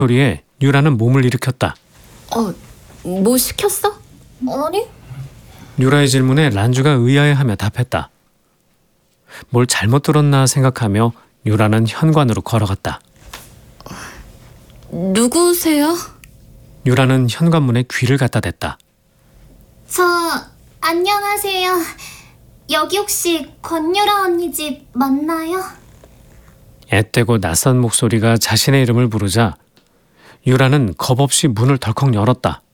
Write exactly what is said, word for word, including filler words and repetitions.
소리에 유라는 몸을 일으켰다. 어, 뭐 시켰어? 아니. 유라의 질문에 란주가 의아해하며 답했다. 뭘 잘못 들었나 생각하며 유라는 현관으로 걸어갔다. 누구세요? 유라는 현관문에 귀를 갖다 댔다. 저 안녕하세요. 여기 혹시 권유라 언니 집 맞나요? 앳되고 낯선 목소리가 자신의 이름을 부르자 유라는 겁없이 문을 덜컥 열었다.